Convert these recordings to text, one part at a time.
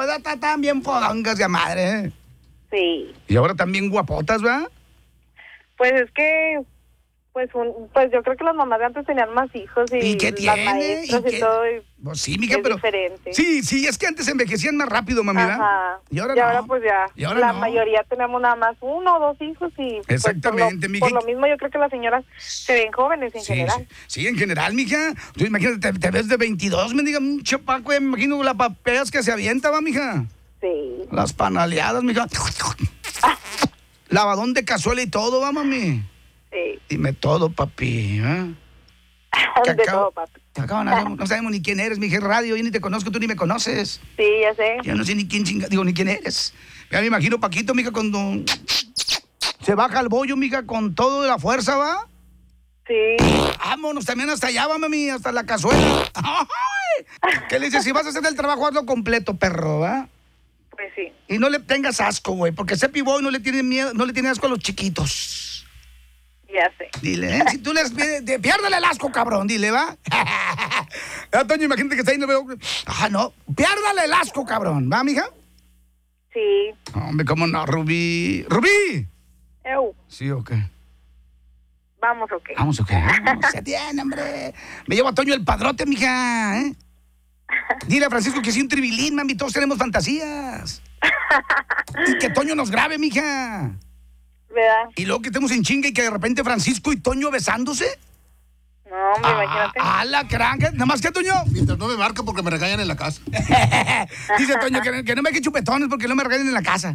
edad están bien fodongas de madre, ¿eh? Sí. Y ahora también guapotas, ¿va? Pues es que, pues yo creo que las mamás de antes tenían más hijos y qué las tiene? maestras y todo. Pues sí, mija, es pero... diferente. Sí, es que antes envejecían más rápido, mami, ¿verdad? Ajá. Y ahora no. Pues ya, Y ahora la no. mayoría tenemos nada más 1 o 2 hijos y... Exactamente, pues, mija. por lo mismo yo creo que las señoras se ven jóvenes en general. Sí, en general, mija. Tú imagínate, te ves de 22, me diga, un chapaco, me imagino las papeas que se avienta, va, mija. Sí. Las panaleadas, mija. Lavadón de cazuela y todo, va, mami. Sí. Dime todo, papi, ¿eh? De todo, papi. No sabemos ni quién eres, mija, radio, yo ni te conozco, tú ni me conoces. Sí, ya sé. Yo no sé ni quién ni quién eres. Ya me imagino Paquito, mija, cuando se baja el bollo, mija, con toda la fuerza, ¿va? Sí. Vámonos también hasta allá, va, mami, hasta la cazuela. ¡Ay! ¿Qué le dices? Si vas a hacer el trabajo, hazlo completo, perro, ¿va? Pues sí. Y no le tengas asco, güey, porque ese piboy no le tiene miedo, no le tiene asco a los chiquitos. Ya sé. Dile, ¿eh? Si tú les piérdale el asco, cabrón, dile, ¿va? Ya, Toño, imagínate que está ahí, no veo. No, piérdale el asco, cabrón, ¿va, mija? Sí. Hombre, ¿cómo no, Rubí? ¡Rubí! ¿Sí o qué? ¿Vamos o qué? Vamos o qué. Vamos, se tiene, hombre. Me llevo a Toño el padrote, mija, ¿eh? Dile a Francisco que sí, un tribilín, mami, todos tenemos fantasías. Y que Toño nos grabe, mija. ¿Verdad? Y luego que estemos en chinga y que de repente Francisco y Toño besándose. No, me imagínate. La cranja. Nada más que, Toño. Mientras no me marca porque me regañan en la casa. Dice Toño que no me eche chupetones porque no me regañen en la casa.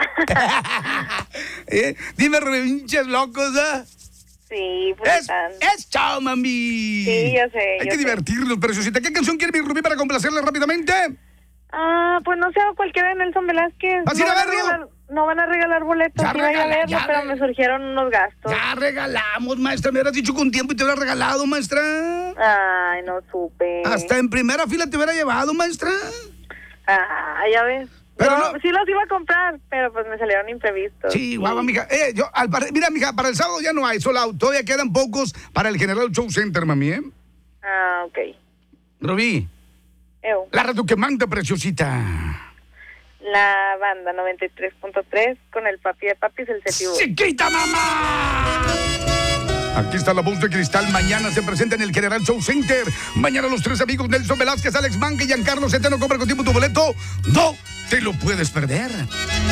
Dime, pinches locos, ¿eh? Sí, pues Es chao, mami. Sí, ya sé. Hay que divertirnos, preciosita. ¿Qué canción quiere mi Rubí para complacerle rápidamente? Pues no sé, cualquiera de Nelson Velázquez. ¿Vas a ir a verlo? No van a regalar boletos, sí vaya a verlo, pero me surgieron unos gastos. Ya regalamos, maestra. Me hubieras dicho con tiempo y te hubiera regalado, maestra. Ay, no supe. Hasta en primera fila te hubiera llevado, maestra. Ya ves. Pero no, sí los iba a comprar, pero pues me salieron imprevistos. Sí, guapa, mija. Mira, mija, para el sábado ya no hay sold out. Todavía quedan pocos para el General Show Center, mami, ¿eh? Ok. Rubí. La radio que manda, preciosita. La banda 93.3 con el papi de papis, el Cetibú. ¡Chiquita, mamá! Aquí está la voz de cristal. Mañana se presenta en el General Show Center. Mañana los 3 amigos Nelson Velázquez, Alex Manque y Giancarlo Centeno. Compra con tiempo tu boleto. No te lo puedes perder.